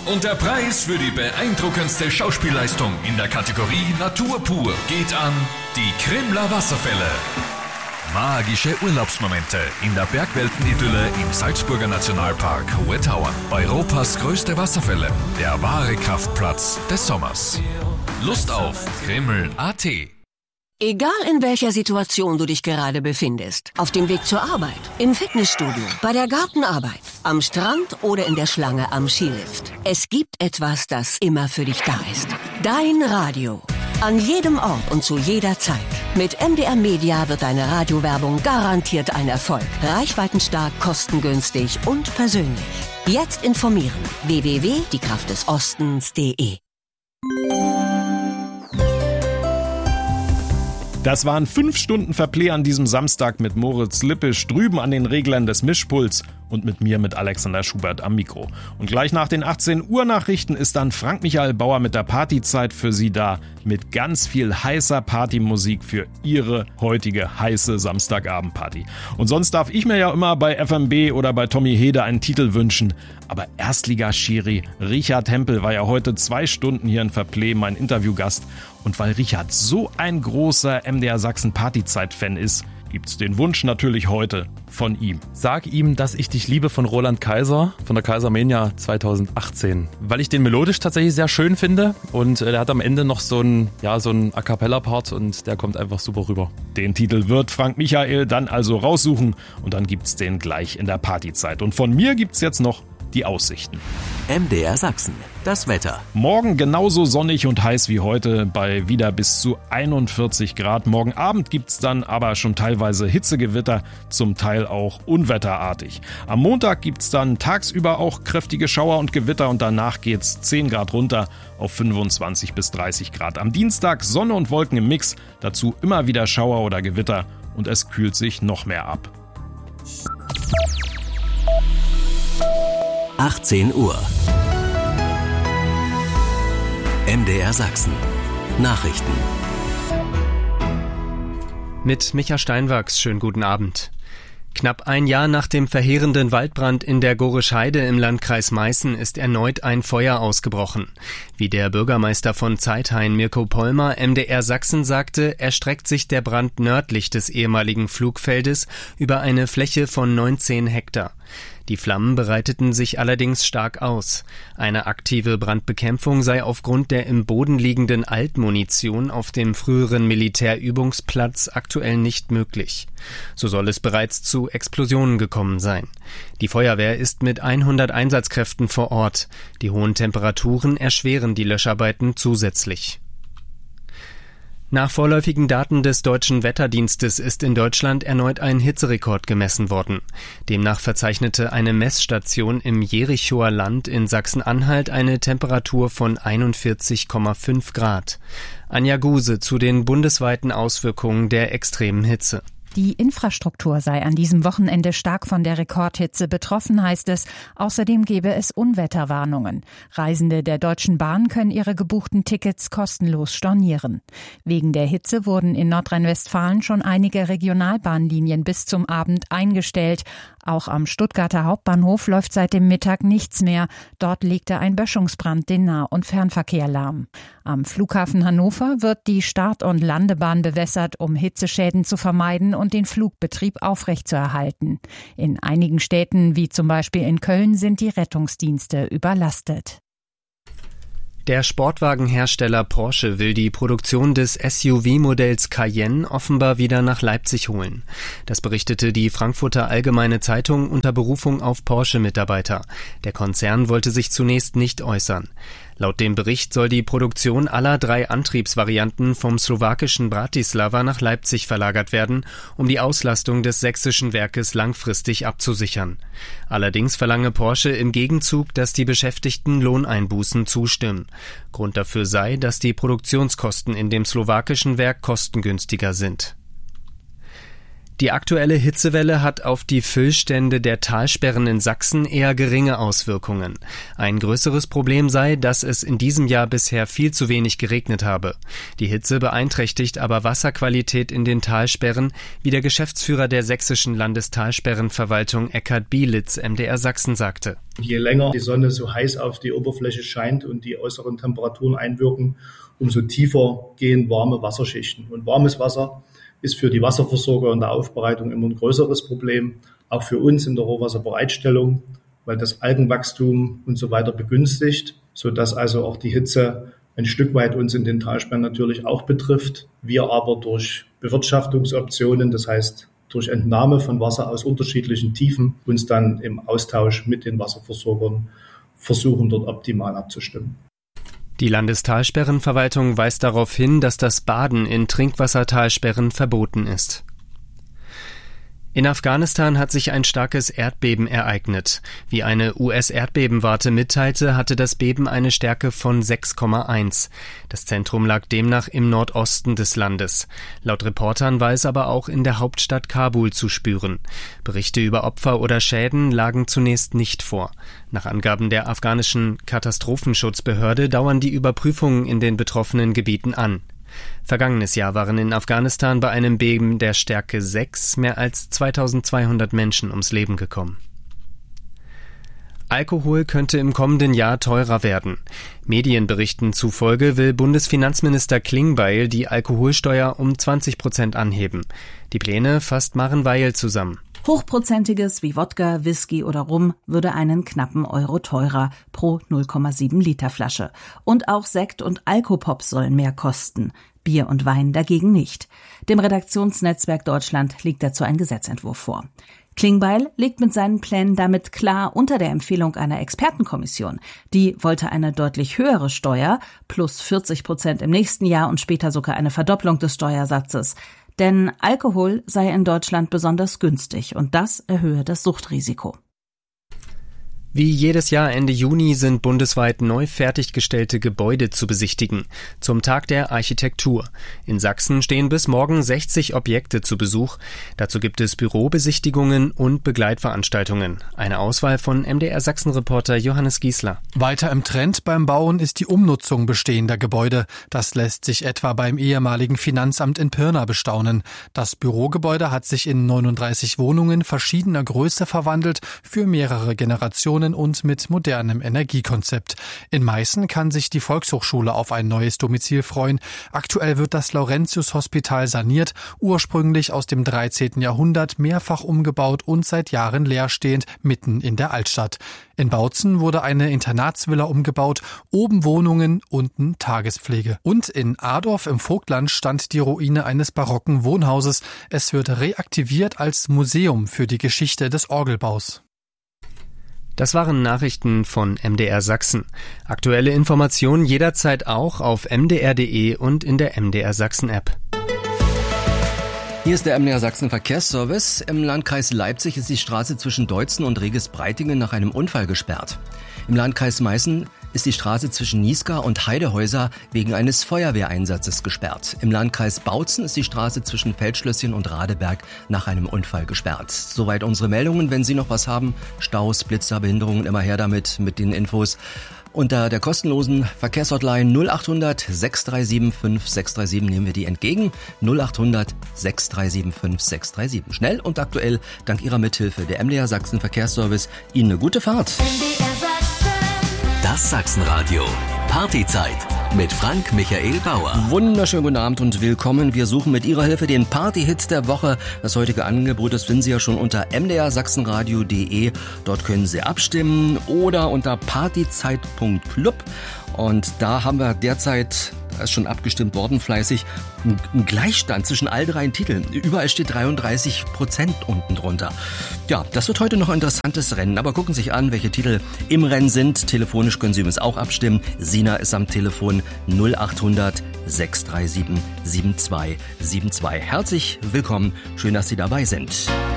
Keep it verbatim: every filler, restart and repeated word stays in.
Und der Preis für die beeindruckendste Schauspielleistung in der Kategorie Natur pur geht an die Krimler Wasserfälle. Magische Urlaubsmomente in der Bergweltenidylle im Salzburger Nationalpark Hohe Tauern. Europas größte Wasserfälle, der wahre Kraftplatz des Sommers. Lust auf Krimml punkt a t. Egal in welcher Situation du dich gerade befindest, auf dem Weg zur Arbeit, im Fitnessstudio, bei der Gartenarbeit, am Strand oder in der Schlange am Skilift. Es gibt etwas, das immer für dich da ist. Dein Radio. An jedem Ort und zu jeder Zeit. Mit M D R Media wird deine Radiowerbung garantiert ein Erfolg. Reichweitenstark, kostengünstig und persönlich. Jetzt informieren. w w w punkt die kraft des ostens punkt de. Das waren fünf Stunden Verplay an diesem Samstag mit Moritz Lippisch drüben an den Reglern des Mischpuls und mit mir, mit Alexander Schubert am Mikro. Und gleich nach den achtzehn Uhr Nachrichten ist dann Frank-Michael Bauer mit der Partyzeit für Sie da, mit ganz viel heißer Partymusik für Ihre heutige heiße Samstagabendparty. Und sonst darf ich mir ja immer bei F M B oder bei Tommy Hede einen Titel wünschen, aber Erstligaschiri Richard Hempel war ja heute zwei Stunden hier in Verplay mein Interviewgast. Und weil Richard so ein großer M D R Sachsen Partyzeit-Fan ist, gibt's den Wunsch natürlich heute von ihm. Sag ihm, dass ich dich liebe von Roland Kaiser, von der Kaisermania zweitausendachtzehn. Weil ich den melodisch tatsächlich sehr schön finde und er hat am Ende noch so einen, ja, so einen A Cappella-Part und der kommt einfach super rüber. Den Titel wird Frank-Michael dann also raussuchen und dann gibt's den gleich in der Partyzeit. Und von mir gibt's jetzt noch die Aussichten. M D R Sachsen, das Wetter. Morgen genauso sonnig und heiß wie heute bei wieder bis zu einundvierzig Grad. Morgen Abend gibt's dann aber schon teilweise Hitzegewitter, zum Teil auch unwetterartig. Am Montag gibt's dann tagsüber auch kräftige Schauer und Gewitter und danach geht's zehn Grad runter auf fünfundzwanzig bis dreißig Grad. Am Dienstag Sonne und Wolken im Mix, dazu immer wieder Schauer oder Gewitter und es kühlt sich noch mehr ab. achtzehn Uhr. M D R Sachsen. Nachrichten. Mit Micha Steinwachs, schönen guten Abend. Knapp ein Jahr nach dem verheerenden Waldbrand in der Gorisch-Heide im Landkreis Meißen ist erneut ein Feuer ausgebrochen. Wie der Bürgermeister von Zeithain, Mirko Pollmer, M D R Sachsen sagte, erstreckt sich der Brand nördlich des ehemaligen Flugfeldes über eine Fläche von neunzehn Hektar. Die Flammen breiteten sich allerdings stark aus. Eine aktive Brandbekämpfung sei aufgrund der im Boden liegenden Altmunition auf dem früheren Militärübungsplatz aktuell nicht möglich. So soll es bereits zu Explosionen gekommen sein. Die Feuerwehr ist mit hundert Einsatzkräften vor Ort. Die hohen Temperaturen erschweren die Löscharbeiten zusätzlich. Nach vorläufigen Daten des Deutschen Wetterdienstes ist in Deutschland erneut ein Hitzerekord gemessen worden. Demnach verzeichnete eine Messstation im Jerichoer Land in Sachsen-Anhalt eine Temperatur von einundvierzig Komma fünf Grad. Anja Guse zu den bundesweiten Auswirkungen der extremen Hitze. Die Infrastruktur sei an diesem Wochenende stark von der Rekordhitze betroffen, heißt es. Außerdem gebe es Unwetterwarnungen. Reisende der Deutschen Bahn können ihre gebuchten Tickets kostenlos stornieren. Wegen der Hitze wurden in Nordrhein-Westfalen schon einige Regionalbahnlinien bis zum Abend eingestellt. Auch am Stuttgarter Hauptbahnhof läuft seit dem Mittag nichts mehr. Dort legte ein Böschungsbrand den Nah- und Fernverkehr lahm. Am Flughafen Hannover wird die Start- und Landebahn bewässert, um Hitzeschäden zu vermeiden und den Flugbetrieb aufrechtzuerhalten. In einigen Städten, wie zum Beispiel in Köln, sind die Rettungsdienste überlastet. Der Sportwagenhersteller Porsche will die Produktion des S U V-Modells Cayenne offenbar wieder nach Leipzig holen. Das berichtete die Frankfurter Allgemeine Zeitung unter Berufung auf Porsche-Mitarbeiter. Der Konzern wollte sich zunächst nicht äußern. Laut dem Bericht soll die Produktion aller drei Antriebsvarianten vom slowakischen Bratislava nach Leipzig verlagert werden, um die Auslastung des sächsischen Werkes langfristig abzusichern. Allerdings verlange Porsche im Gegenzug, dass die Beschäftigten Lohneinbußen zustimmen. Grund dafür sei, dass die Produktionskosten in dem slowakischen Werk kostengünstiger sind. Die aktuelle Hitzewelle hat auf die Füllstände der Talsperren in Sachsen eher geringe Auswirkungen. Ein größeres Problem sei, dass es in diesem Jahr bisher viel zu wenig geregnet habe. Die Hitze beeinträchtigt aber Wasserqualität in den Talsperren, wie der Geschäftsführer der sächsischen Landestalsperrenverwaltung Eckhard Bielitz M D R Sachsen sagte. Je länger die Sonne so heiß auf die Oberfläche scheint und die äußeren Temperaturen einwirken, umso tiefer gehen warme Wasserschichten. Und warmes Wasser ist für die Wasserversorger in der Aufbereitung immer ein größeres Problem, auch für uns in der Rohwasserbereitstellung, weil das Algenwachstum und so weiter begünstigt, sodass also auch die Hitze ein Stück weit uns in den Talsperren natürlich auch betrifft. Wir aber durch Bewirtschaftungsoptionen, das heißt durch Entnahme von Wasser aus unterschiedlichen Tiefen, uns dann im Austausch mit den Wasserversorgern versuchen, dort optimal abzustimmen. Die Landestalsperrenverwaltung weist darauf hin, dass das Baden in Trinkwassertalsperren verboten ist. In Afghanistan hat sich ein starkes Erdbeben ereignet. Wie eine U S-Erdbebenwarte mitteilte, hatte das Beben eine Stärke von sechs Komma eins. Das Zentrum lag demnach im Nordosten des Landes. Laut Reportern war es aber auch in der Hauptstadt Kabul zu spüren. Berichte über Opfer oder Schäden lagen zunächst nicht vor. Nach Angaben der afghanischen Katastrophenschutzbehörde dauern die Überprüfungen in den betroffenen Gebieten an. Vergangenes Jahr waren in Afghanistan bei einem Beben der Stärke sechs mehr als zweitausendzweihundert Menschen ums Leben gekommen. Alkohol könnte im kommenden Jahr teurer werden. Medienberichten zufolge will Bundesfinanzminister Klingbeil die Alkoholsteuer um zwanzig Prozent anheben. Die Pläne fasst Maren Weil zusammen. Hochprozentiges wie Wodka, Whisky oder Rum würde einen knappen Euro teurer pro null Komma sieben Liter Flasche. Und auch Sekt und Alkopops sollen mehr kosten. Bier und Wein dagegen nicht. Dem Redaktionsnetzwerk Deutschland liegt dazu ein Gesetzentwurf vor. Klingbeil liegt mit seinen Plänen damit klar unter der Empfehlung einer Expertenkommission. Die wollte eine deutlich höhere Steuer, plus vierzig Prozent im nächsten Jahr und später sogar eine Verdopplung des Steuersatzes. Denn Alkohol sei in Deutschland besonders günstig und das erhöhe das Suchtrisiko. Wie jedes Jahr Ende Juni sind bundesweit neu fertiggestellte Gebäude zu besichtigen, zum Tag der Architektur. In Sachsen stehen bis morgen sechzig Objekte zu Besuch. Dazu gibt es Bürobesichtigungen und Begleitveranstaltungen. Eine Auswahl von M D R Sachsen-Reporter Johannes Giesler. Weiter im Trend beim Bauen ist die Umnutzung bestehender Gebäude. Das lässt sich etwa beim ehemaligen Finanzamt in Pirna bestaunen. Das Bürogebäude hat sich in neununddreißig Wohnungen verschiedener Größe verwandelt für mehrere Generationen und mit modernem Energiekonzept. In Meißen kann sich die Volkshochschule auf ein neues Domizil freuen. Aktuell wird das Laurentius-Hospital saniert, ursprünglich aus dem dreizehnten Jahrhundert, mehrfach umgebaut und seit Jahren leerstehend mitten in der Altstadt. In Bautzen wurde eine Internatsvilla umgebaut, oben Wohnungen, unten Tagespflege. Und in Adorf im Vogtland stand die Ruine eines barocken Wohnhauses. Es wird reaktiviert als Museum für die Geschichte des Orgelbaus. Das waren Nachrichten von M D R Sachsen. Aktuelle Informationen jederzeit auch auf m d r punkt d e und in der M D R Sachsen App. Hier ist der M D R Sachsen Verkehrsservice. Im Landkreis Leipzig ist die Straße zwischen Deutzen und Regis-Breitingen nach einem Unfall gesperrt. Im Landkreis Meißen ist die Straße zwischen Niesca und Heidehäuser wegen eines Feuerwehreinsatzes gesperrt. Im Landkreis Bautzen ist die Straße zwischen Feldschlösschen und Radeberg nach einem Unfall gesperrt. Soweit unsere Meldungen. Wenn Sie noch was haben, Staus, Blitzer, Behinderungen, immer her damit mit den Infos. Unter der kostenlosen Verkehrshotline null achthundert sechs drei sieben fünf sechs drei sieben nehmen wir die entgegen. null achthundert sechs drei sieben fünf sechs drei sieben. Schnell und aktuell, dank Ihrer Mithilfe, der M D R Sachsen Verkehrsservice. Ihnen eine gute Fahrt. Das Sachsenradio. Partyzeit mit Frank Michael Bauer. Wunderschönen guten Abend und willkommen. Wir suchen mit Ihrer Hilfe den Party-Hit der Woche. Das heutige Angebot, das finden Sie ja schon unter m d r sachsenradio punkt d e. Dort können Sie abstimmen oder unter partyzeit punkt club. Und da haben wir derzeit, da ist schon abgestimmt worden, fleißig, einen Gleichstand zwischen all drei Titeln. Überall steht dreiunddreißig Prozent unten drunter. Ja, das wird heute noch ein interessantes Rennen. Aber gucken Sie sich an, welche Titel im Rennen sind. Telefonisch können Sie übrigens auch abstimmen. Sina ist am Telefon null achthundert sechs drei sieben sieben zwei sieben zwei. Herzlich willkommen. Schön, dass Sie dabei sind.